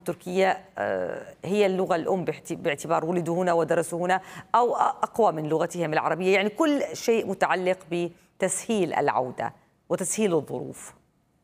تركيا هي اللغة الأم باعتبار ولدوا هنا ودرسوا هنا، أو أقوى من لغتهم العربية، يعني كل شيء متعلق بتسهيل العودة وتسهيل الظروف.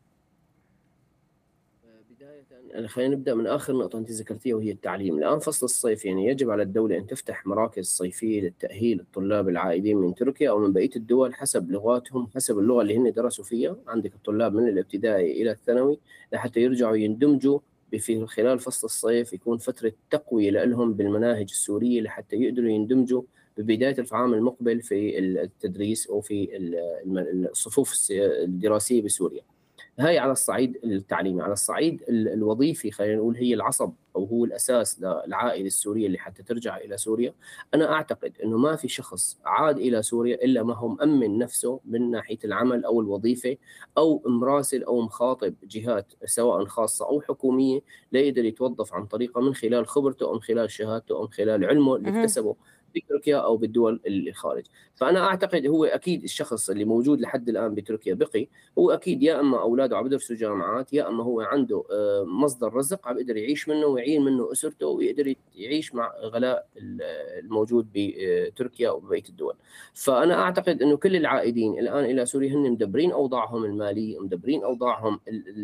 بداية خلينا نبدأ من آخر نقطة أنت ذكرتيها، وهي التعليم. الآن فصل الصيف، يعني يجب على الدولة أن تفتح مراكز صيفية للتأهيل الطلاب العائدين من تركيا أو من بقية الدول حسب لغاتهم، حسب اللغة اللي هن درسوا فيها. عندك الطلاب من الابتدائي إلى الثانوي لحتى يرجعوا يندمجوا في خلال فصل الصيف، يكون فترة تقوية لهم بالمناهج السورية لحتى يقدروا يندمجوا ببداية العام المقبل في التدريس أو في الصفوف الدراسية بسوريا. هاي على الصعيد التعليمي. على الصعيد الوظيفي خلينا نقول هي العصب او هو الاساس للعائله السوريه اللي حتى ترجع الى سوريا. انا اعتقد انه ما في شخص عاد الى سوريا الا ما هو مأمن نفسه من ناحيه العمل او الوظيفه، او مراسل او مخاطب جهات سواء خاصه او حكوميه ليقدر يتوظف عن طريقه، من خلال خبرته او من خلال شهادته او من خلال علمه اللي اكتسبه في تركيا او بالدول الخارج. فانا اعتقد هو اكيد الشخص اللي موجود لحد الان بتركيا بقي، هو اكيد يا اما اولاده عم يدرسوا جامعات، يا اما هو عنده مصدر رزق عم يقدر يعيش منه ويعين منه اسرته ويقدر يعيش مع غلاء الموجود بتركيا وبقيه الدول. فانا اعتقد انه كل العائدين الان الى سوريا هن مدبرين اوضاعهم الماليه، مدبرين اوضاعهم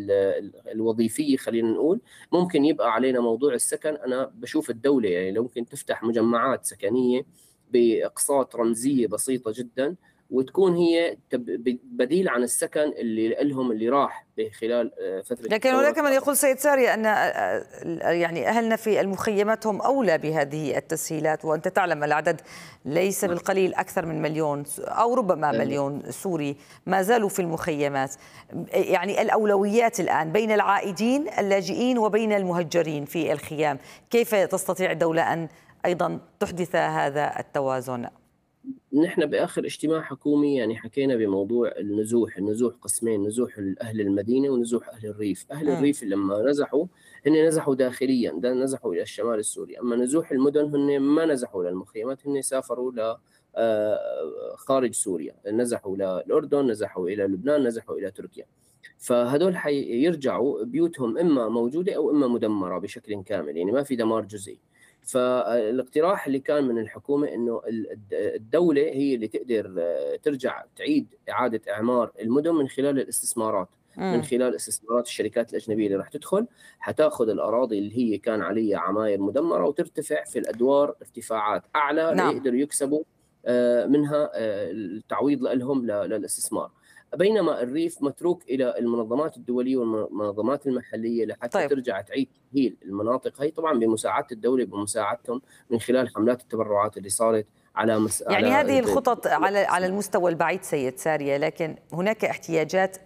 الوظيفيه. خلينا نقول ممكن يبقى علينا موضوع السكن. انا بشوف الدوله يعني لو ممكن تفتح مجمعات سكنيه باقساط رمزيه بسيطه جدا، وتكون هي بديل عن السكن اللي لهم اللي راح خلال فتره لكن هناك من يقول سيد ساري ان يعني اهلنا في المخيمات هم اولى بهذه التسهيلات، وانت تعلم العدد ليس بالقليل، اكثر من مليون او ربما مليون سوري ما زالوا في المخيمات. يعني الاولويات الان بين العائدين اللاجئين وبين المهجرين في الخيام، كيف تستطيع الدوله ان ايضا تحدث هذا التوازن؟ نحن بآخر اجتماع حكومي يعني حكينا بموضوع النزوح قسمين: نزوح أهل المدينة ونزوح أهل الريف. أهل الريف لما نزحوا هن نزحوا داخليا، نزحوا إلى الشمال السوري. أما نزوح المدن هن ما نزحوا للمخيمات، هن سافروا ل خارج سوريا، نزحوا للأردن، نزحوا إلى لبنان، نزحوا إلى تركيا. فهدول حيرجعوا بيوتهم إما موجودة أو إما مدمرة بشكل كامل، يعني ما في دمار جزئي. فالاقتراح اللي كان من الحكومة إنه الدولة هي اللي تقدر ترجع تعيد إعادة إعمار المدن من خلال الاستثمارات، من خلال استثمارات الشركات الأجنبية اللي راح تدخل، حتاخذ الأراضي اللي هي كان عليها عماير مدمرة وترتفع في الأدوار ارتفاعات أعلى ليقدروا يكسبوا منها التعويض لهم للاستثمار. بينما الريف متروك إلى المنظمات الدولية والمنظمات المحلية لحتى ترجع تعيد تأهيل المناطق هي، طبعا بمساعدة الدولة، بمساعدتهم من خلال حملات التبرعات اللي صارت يعني هذه الخطط على المستوى البعيد سيد سارية، لكن هناك احتياجات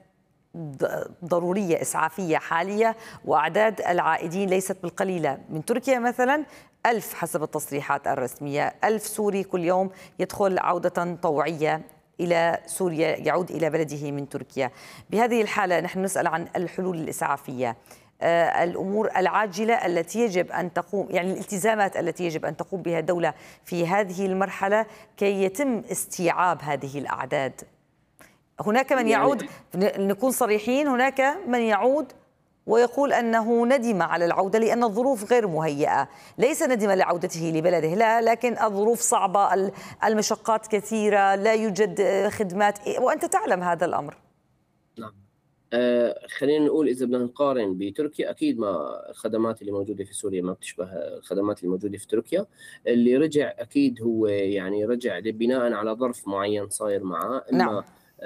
ضرورية إسعافية حالية، وأعداد العائدين ليست بالقليلة. من تركيا مثلا 1000 حسب التصريحات الرسمية، 1000 سوري كل يوم يدخل عودة طوعية إلى سوريا، يعود إلى بلده من تركيا. بهذه الحالة نحن نسأل عن الحلول الإسعافية، الأمور العاجلة التي يجب أن تقوم، يعني الالتزامات التي يجب أن تقوم بها الدولة في هذه المرحلة كي يتم استيعاب هذه الأعداد. هناك من يعود، نكون صريحين، هناك من يعود ويقول أنه ندم على العودة لأن الظروف غير مهيئة، ليس ندم لعودته لبلده لا، لكن الظروف صعبة، المشقات كثيرة، لا يوجد خدمات، وأنت تعلم هذا الأمر. نعم. خلينا نقول إذا بدنا نقارن بتركيا، أكيد ما الخدمات اللي موجودة في سوريا ما بتشبه الخدمات اللي موجودة في تركيا. اللي رجع أكيد هو يعني رجع بناء على ظرف معين صاير معاه، إما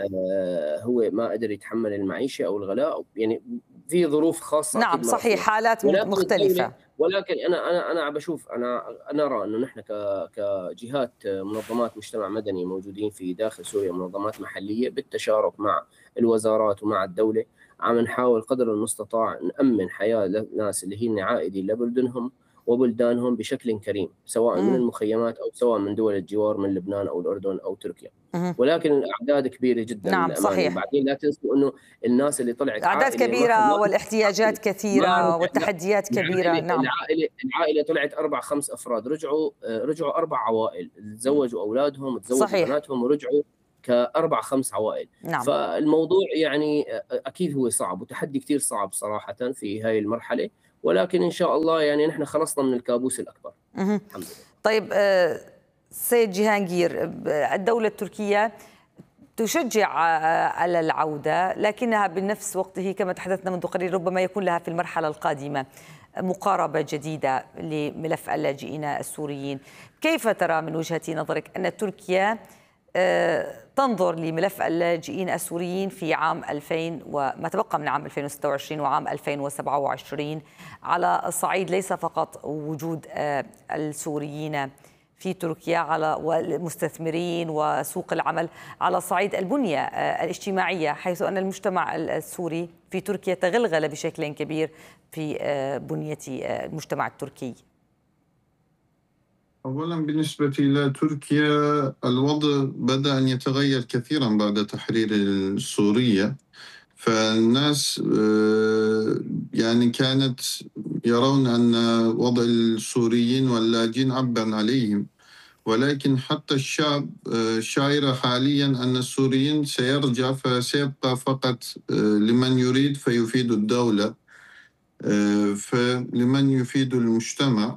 هو ما قدر يتحمل المعيشة أو الغلاء، يعني في ظروف خاصة. نعم صحيح، حالات مختلفة. ولكن أنا بشوف، أنا أرى أنه نحن كجهات منظمات مجتمع مدني موجودين في داخل سوريا، منظمات محلية بالتشارك مع الوزارات ومع الدولة، عم نحاول قدر المستطاع نأمن حياة الناس اللي هي عائدين لبلدنهم وبلدانهم بشكل كريم، سواء من المخيمات أو سواء من دول الجوار من لبنان أو الأردن أو تركيا. ولكن الأعداد كبيرة جدا. نعم صحيح. وبعدين لا تنسوا أنه الناس اللي طلعت أعداد كبيرة والاحتياجات كثيرة والتحديات كبيرة. نعم. العائلة طلعت 4-5 أفراد، رجعوا 4 عوائل، تزوجوا أولادهم وتزوجوا بناتهم ورجعوا ك4-5 عوائل. نعم. فالموضوع يعني أكيد هو صعب وتحدي كتير صعب صراحة في هاي المرحلة، ولكن إن شاء الله يعني نحن خلصنا من الكابوس الأكبر. الحمد لله. طيب سيد جيهانجير، الدولة التركية تشجع على العودة، لكنها بنفس وقته كما تحدثنا منذ قليل ربما يكون لها في المرحلة القادمة مقاربة جديدة لملف اللاجئين السوريين. كيف ترى من وجهة نظرك أن تركيا تنظر لملف اللاجئين السوريين في عام 2000 وما تبقى من عام 2026 وعام 2027 على الصعيد ليس فقط وجود السوريين في تركيا على والمستثمرين وسوق العمل، على صعيد البنية الاجتماعية، حيث أن المجتمع السوري في تركيا تغلغل بشكل كبير في بنية المجتمع التركي؟ أولا بالنسبة إلى تركيا الوضع بدأ أن يتغير كثيرا بعد تحرير سوريا. فالناس يعني كانت يرون أن وضع السوريين واللاجئين عبئا عليهم، ولكن حتى الشعب شاعر حاليا أن السوريين سيرجع، فسيبقى فقط لمن يريد فيفيد الدولة، فلمن يفيد المجتمع.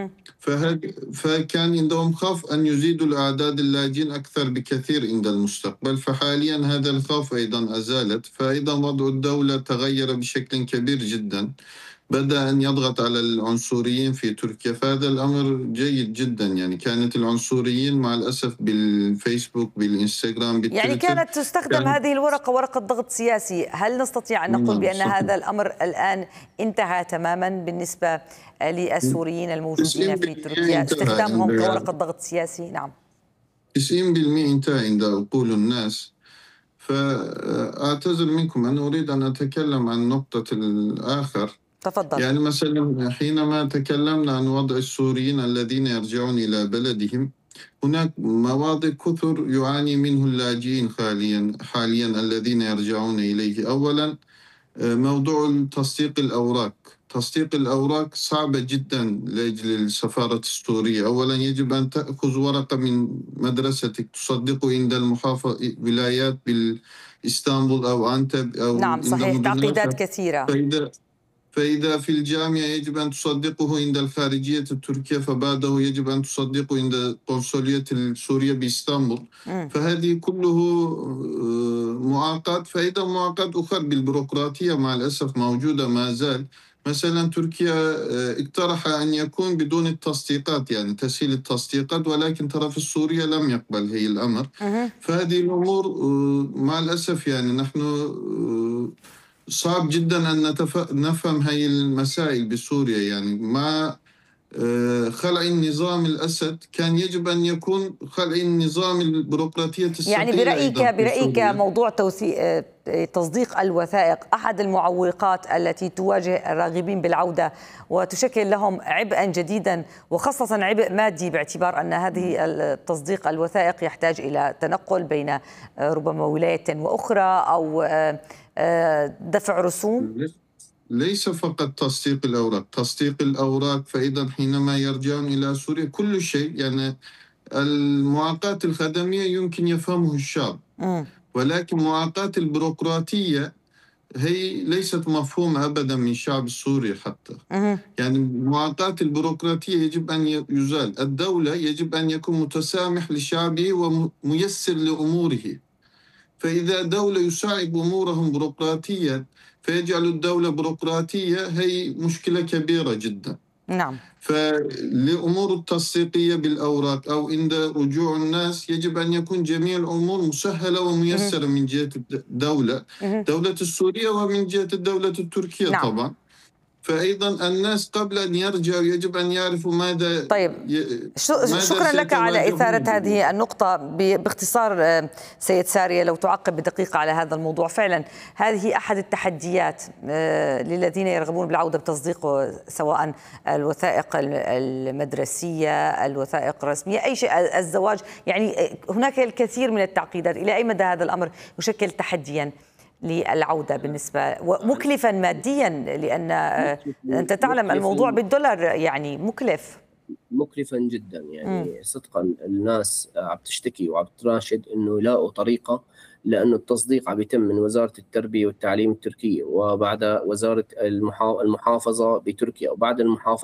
فكان عندهم خوف أن يزيدوا الأعداد اللاجئين أكثر بكثير عند المستقبل، فحاليا هذا الخوف أيضا أزالت، فأيضا وضع الدولة تغير بشكل كبير جدا، بدأ أن يضغط على العنصريين في تركيا، فهذا الأمر جيد جدا. يعني كانت العنصريين مع الأسف بالفيسبوك بالإنستغرام بالتويتر يعني كانت تستخدم هذه الورقة ورقة ضغط سياسي. هل نستطيع أن نقول بأن هذا الأمر الآن انتهى تماما بالنسبة للسوريين الموجودين في تركيا، استخدامهم كورقة ضغط سياسي؟ نعم 90% انتهى عند عقول الناس. فأعتذر منكم، أنا أريد أن أتكلم عن نقطة الآخر. تفضل. يعني مثلا حينما تكلمنا عن وضع السوريين الذين يرجعون إلى بلدهم، هناك مواضع كثر يعاني منه اللاجئين حاليا الذين يرجعون إليه. أولا موضوع تصديق الأوراق. تصديق الأوراق صعبة جدا لأجل السفارة السورية. أولا يجب أن تأخذ ورقة من مدرستك تصدقه عند ولايات بالإسطنبول أو أنتب أو نعم صحيح، تعقيدات كثيرة. فإذا في الجامعة يجب أن تصدقه عند الخارجية التركية، فبعده يجب أن تصدقه عند قنصلية السورية بإسطنبول. فهذه كله معاقد. فإذا معاقد أخرى بالبيروقراطية مع الأسف موجودة ما زال. مثلا تركيا اقترح أن يكون بدون التصديقات، يعني تسهيل التصديقات، ولكن طرف السوري لم يقبل هي الأمر. فهذه الأمور مع الأسف يعني نحن صعب جدا أن نفهم هاي المسائل بسوريا. يعني مع خلع النظام الأسد كان يجب أن يكون خلع النظام البيروقراطية الثقيلة. يعني برأيك موضوع تصديق الوثائق أحد المعوقات التي تواجه الراغبين بالعودة وتشكل لهم عبئا جديدا، وخاصة عبء مادي، باعتبار أن هذه تصديق الوثائق يحتاج إلى تنقل بين ربما ولاية وأخرى أو دفع رسوم؟ ليس فقط تصديق الأوراق، فإذا حينما يرجعون إلى سوريا كل شيء، يعني المعاقات الخدمية يمكن يفهمه الشعب، ولكن معاقات البيروقراطية هي ليست مفهومة أبدا من الشعب السوري حتى. يعني معاقات البيروقراطية يجب أن يزال. الدولة يجب أن يكون متسامح لشعبه وميسر لأموره. فإذا دولة يصعب أمورهم بيروقراطيا فيجعل الدولة بيروقراطية، هي مشكلة كبيرة جدا. نعم. فلأمور التصديقية بالأوراق أو عند رجوع الناس يجب أن يكون جميع الأمور مسهلة وميسرة من جهة دولة السورية ومن جهة الدولة التركية. نعم. طبعا. فأيضا الناس قبل أن يرجعوا يجب أن يعرفوا ماذا. طيب شكرا لك على إثارة هذه النقطة. باختصار سيد سارية، لو تعقب بدقيقة على هذا الموضوع. فعلا هذه أحد التحديات للذين يرغبون بالعودة بتصديق سواء الوثائق المدرسية، الوثائق الرسمية، أي شيء، الزواج. يعني هناك الكثير من التعقيدات. إلى أي مدى هذا الأمر يشكل تحديا للعودة بالنسبة ومكلفا ماديا؟ لأن أنت تعلم الموضوع بالدولار يعني مكلفا جدا. يعني صدقا الناس عم تشتكي وعم تناشد إنه يلاقوا طريقة لأنه التصديق عم يتم من وزارة التربية والتعليم التركية، وبعد وزارة المحافظة بتركيا، وبعد المحافظة